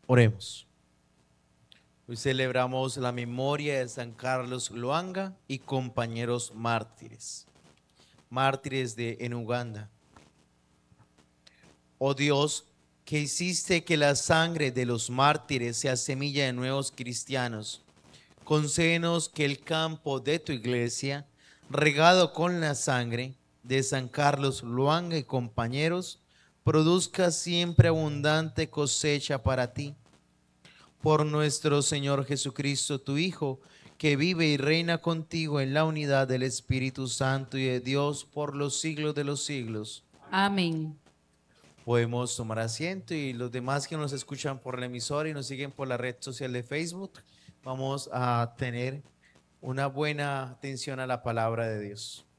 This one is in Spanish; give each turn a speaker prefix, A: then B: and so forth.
A: Oremos. Hoy celebramos la memoria de San Carlos Luanga y compañeros mártires, en Uganda. Oh Dios, que hiciste que la sangre de los mártires sea semilla de nuevos cristianos, concédenos que el campo de tu iglesia, regado con la sangre de San Carlos Luanga y compañeros, produzca siempre abundante cosecha para ti. Por nuestro Señor Jesucristo, tu Hijo, que vive y reina contigo en la unidad del Espíritu Santo y de Dios por los siglos de los siglos.
B: Amén.
A: Podemos tomar asiento, y los demás que nos escuchan por la emisora y nos siguen por la red social de Facebook, vamos a tener una buena atención a la palabra de Dios.